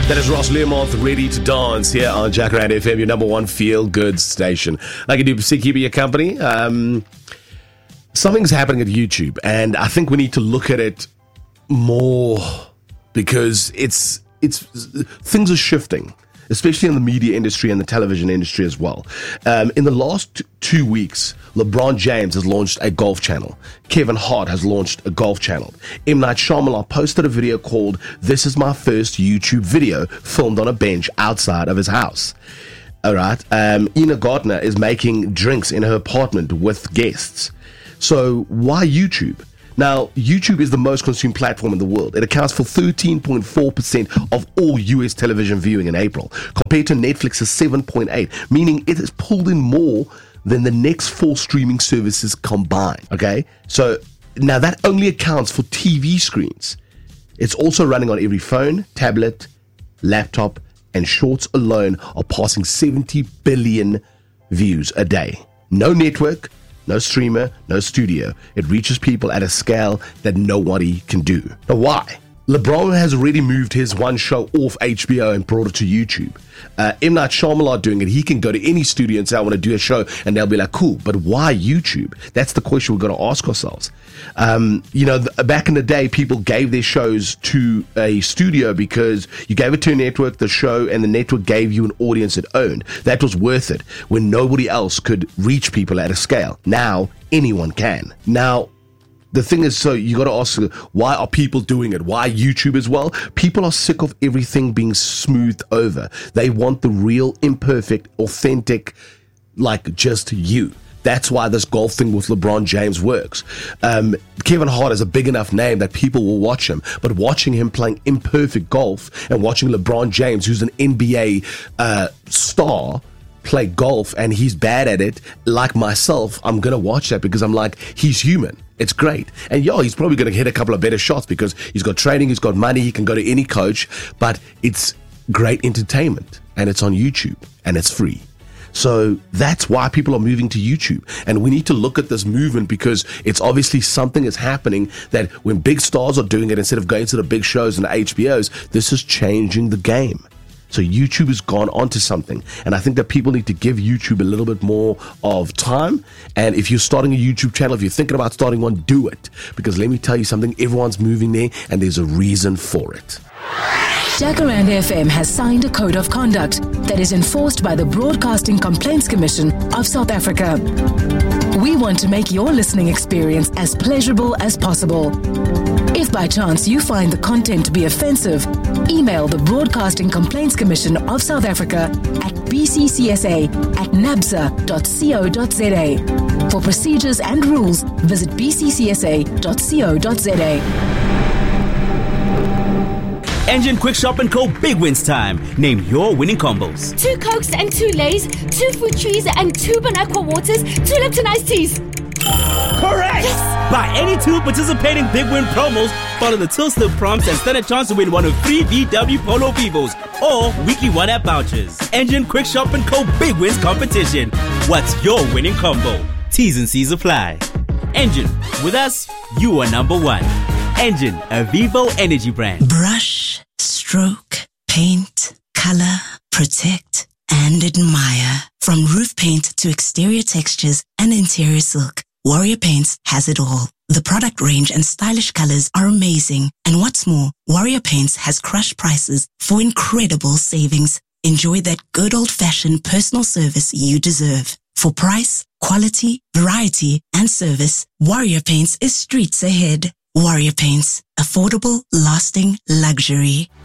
That is Ross Learmonth, Ready to Dance, here on Jacaranda FM, your number one feel-good station. Like I do, keep your company. Something's happening at YouTube, and I think we need to look at it more because it's things are shifting, especially in the media industry and the television industry as well. In the last 2 weeks, LeBron James has launched a golf channel. Kevin Hart has launched a golf channel. M. Night Shyamalan posted a video called "This is my first YouTube video," filmed on a bench outside of his house. All right. Ina Gardner is making drinks in her apartment with guests. So why YouTube? Now, YouTube is the most consumed platform in the world. It accounts for 13.4% of all US television viewing in April, compared to Netflix's 7.8%, meaning it has pulled in more than the next 4 streaming services combined. Okay? So now that only accounts for TV screens. It's also running on every phone, tablet, laptop, and Shorts alone are passing 70 billion views a day. No network, no streamer, no studio. It reaches people at a scale that nobody can do. Now, why? LeBron has already moved his one show off HBO and brought it to YouTube. M. Night Shyamalan doing it. He can go to any studio and say, "I want to do a show," and they'll be like, "Cool." But why YouTube? That's the question we've got to ask ourselves. Back in the day, people gave their shows to a studio because you gave it to a network, the show, and the network gave you an audience it owned. That was worth it when nobody else could reach people at a scale. Now, anyone can. Now, the thing is, so you got to ask, why are people doing it? Why YouTube as well? People are sick of everything being smoothed over. They want the real, imperfect, authentic, like just you. That's why this golf thing with LeBron James works. Kevin Hart is a big enough name that people will watch him, but watching him playing imperfect golf and watching LeBron James, who's an NBA star, play golf and he's bad at it, like myself, I'm going to watch that because I'm like, he's human. It's great. And he's probably going to hit a couple of better shots because he's got training, he's got money, he can go to any coach, but it's great entertainment and it's on YouTube and it's free. So that's why people are moving to YouTube. And we need to look at this movement because it's obviously something is happening that when big stars are doing it instead of going to the big shows and the HBOs, this is changing the game. So YouTube has gone onto something. And I think that people need to give YouTube a little bit more of time. And if you're starting a YouTube channel, if you're thinking about starting one, do it. Because let me tell you something, everyone's moving there and there's a reason for it. Jacaranda FM has signed a code of conduct that is enforced by the Broadcasting Complaints Commission of South Africa. We want to make your listening experience as pleasurable as possible. If by chance you find the content to be offensive, email the Broadcasting Complaints Commission of South Africa at bccsa@nabsa.co.za. For procedures and rules, visit bccsa.co.za. Engine Quick Shop & Co. Big Wins time. Name your winning combos. 2 Cokes and 2 Lays, 2 fruit trees and 2 Bonaqua waters, 2 Lipton iced teas. Correct! Yes. Buy any 2 participating Big Win promos, follow the Till Slip prompts and stand a chance to win one of 3 VW Polo Vivos or weekly 1-app vouchers. Engine Quick Shop & Co. Big Wins competition. What's your winning combo? T's and C's apply. Engine, with us, you are number one. Engine, a Vivo energy brand. Brush, stroke, paint, color, protect, and admire. From roof paint to exterior textures and interior silk, Warrior Paints has it all. The product range and stylish colors are amazing. And what's more, Warrior Paints has crushed prices for incredible savings. Enjoy that good old-fashioned personal service you deserve. For price, quality, variety, and service, Warrior Paints is streets ahead. Warrior Paints, affordable, lasting luxury.